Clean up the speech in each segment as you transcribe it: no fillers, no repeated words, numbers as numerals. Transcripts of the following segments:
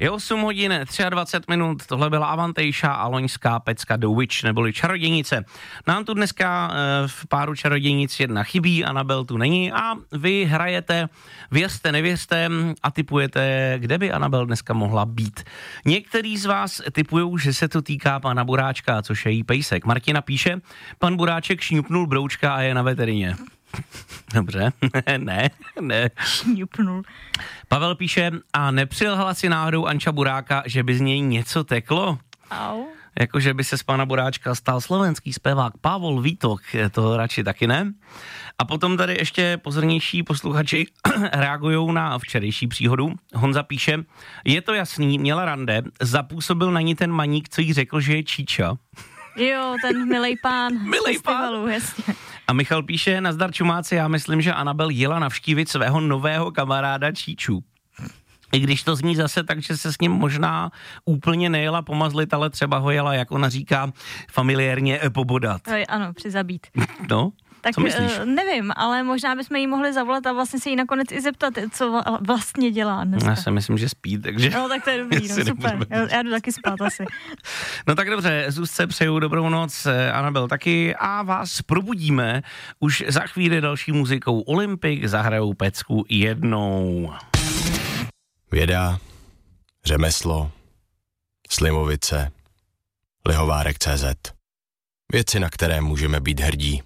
Je 8 hodin 23 minut, tohle byla Avantejša a loňská pecka The Witch, neboli čarodějnice. Nám tu dneska v páru čarodějnic jedna chybí, Anabel tu není a vy hrajete, věřte, nevěřte a tipujete, kde by Anabel dneska mohla být. Některý z vás tipujou, že se to týká pana Buráčka, což je jí pejsek. Martina píše, pan Buráček šňupnul broučka a je na veterině. Dobře, ne. Šňupnul. Pavel píše, a nepřilhala si náhodou Anča Buráka, že by z něj něco teklo? Au. Jakože by se z pana Buráčka stal slovenský zpěvák Pavol Vítok, to radši taky ne. A potom tady ještě pozornější posluchači reagují na včerejší příhodu. Honza píše, je to jasný, měla rande, zapůsobil na ní ten maník, co jí řekl, že je Číča. Jo, ten milej pán. Jasně. A Michal píše, nazdar čumáci, já myslím, že Anabel jela navštívit svého nového kamaráda Číču. I když to zní zase tak, že se s ním možná úplně nejela pomazlit, ale třeba ho jela, jak ona říká, familiárně pobodat. Ano, přizabít. No, tak co myslíš? Nevím, ale možná bychom jí mohli zavolat a vlastně se jí nakonec i zeptat, co vlastně dělá dneska. Já si myslím, že spí, takže... No, tak to je dobrý, no, super. Já jdu taky spát asi. No tak dobře, Zuzce přeju dobrou noc, Anabel taky a vás probudíme už za chvíli další muzikou. Olympik zahrajou pecku jednou. Věda, řemeslo, Slimovice, Lihovárek.cz. Věci, na které můžeme být hrdí.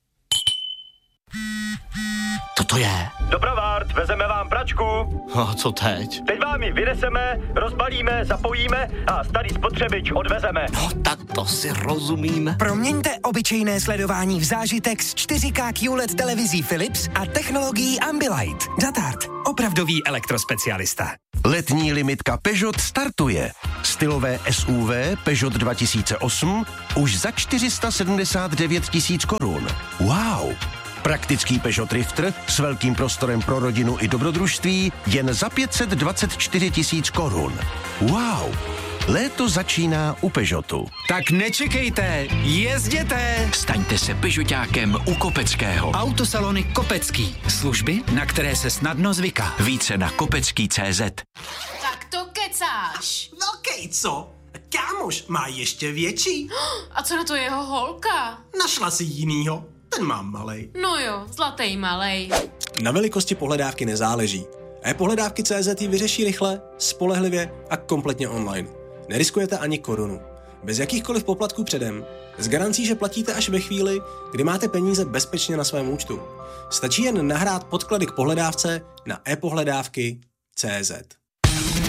Co to je? Dobrovart, vezeme vám pračku. A co teď? Teď vám ji vyneseme, rozbalíme, zapojíme a starý spotřebič odvezeme. No, tak to si rozumíme. Proměňte obyčejné sledování v zážitek s 4K QLED televizí Philips a technologií Ambilight. Datart, opravdový elektrospecialista. Letní limitka Peugeot startuje. Stylové SUV Peugeot 2008 už za 479 000 korun. Wow! Praktický Peugeot Drifter s velkým prostorem pro rodinu i dobrodružství jen za 524 000 korun. Wow! Léto začíná u Peugeotu. Tak nečekejte, jezděte! Staňte se Peugeotákem u Kopeckého. Autosalony Kopecký. Služby, na které se snadno zvyká. Více na kopecký.cz. Tak to kecáš. No kejco, kámoš má ještě větší. A co na to jeho holka? Našla si jinýho, ten mám malej. No jo, zlatej malej. Na velikosti pohledávky nezáleží. E-pohledávky.cz ji vyřeší rychle, spolehlivě a kompletně online. Neriskujete ani korunu. Bez jakýchkoliv poplatků předem. S garancí, že platíte až ve chvíli, kdy máte peníze bezpečně na svém účtu. Stačí jen nahrát podklady k pohledávce na e-pohledávky.cz.